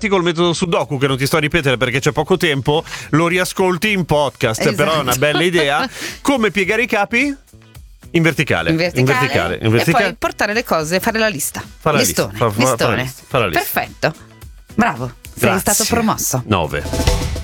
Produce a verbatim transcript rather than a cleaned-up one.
parti col metodo Sudoku, che non ti sto a ripetere perché c'è poco tempo, lo riascolti in podcast, esatto. Però è una bella idea. Come piegare i capi? In verticale. In verticale, in verticale, in verticale. E poi portare le cose, fare la lista. Fa la listone, lista, fa, fa, listone. fa la lista, fa la lista. Perfetto. Bravo, sei Grazie. stato promosso. nove